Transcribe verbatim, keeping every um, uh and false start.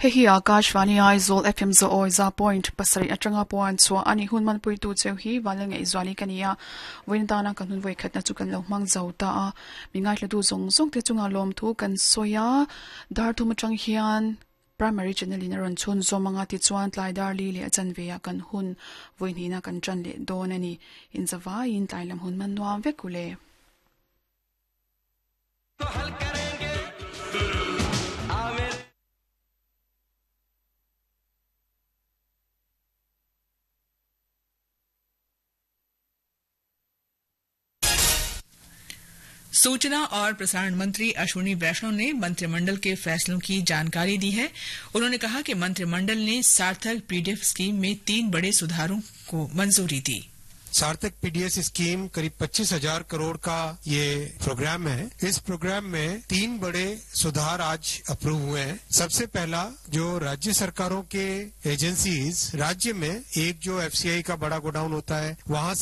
Hehi Akashvani Aizol F M zo oiza point pasari atranga point so ani hun man pui tu cheu hi walang izwali kania windana kanun voi khatna chukan lo mang zauta a mingai hla du zong zong te chunga lom thu kan soya dar thu matang hian primary channel in ron chun zo manga ti chuan tlai dar li le chan veya kan hun voi ni na kan chan le don ani in zawa in tlailam hun man nuam vekule सूचना और प्रसारण मंत्री अश्विनी वैष्णव ने मंत्रिमंडल के फैसलों की जानकारी दी है। उन्होंने कहा कि मंत्रिमंडल ने सार्थक पीडीएफ स्कीम में तीन बड़े सुधारों को मंजूरी दी। सार्थक पीडीएस स्कीम करीब पच्चीस हजार करोड़ का ये प्रोग्राम है। इस प्रोग्राम में तीन बड़े सुधार आज अप्रूव हुए हैं। सबसे पहला, जो राज्य सरकारों के एजेंसीज राज्य में एक जो एफसीआई का बड़ा गोडाउन होता है वहां से